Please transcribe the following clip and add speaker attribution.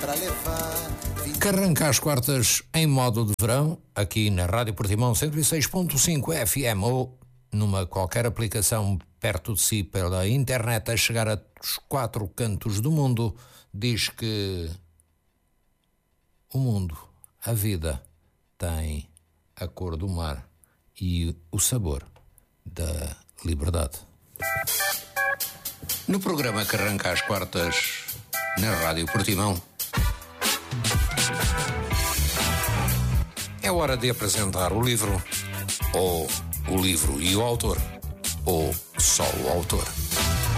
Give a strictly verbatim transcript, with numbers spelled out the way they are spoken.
Speaker 1: Que arranca às quartas em modo de verão, aqui na Rádio Portimão cento e seis ponto cinco F M ou numa qualquer aplicação perto de si pela internet a chegar aos quatro cantos do mundo, diz que o mundo, a vida, tem a cor do mar e o sabor da liberdade. No programa que arranca às quartas na Rádio Portimão, é hora de apresentar o livro, ou o livro e o autor, ou só o autor.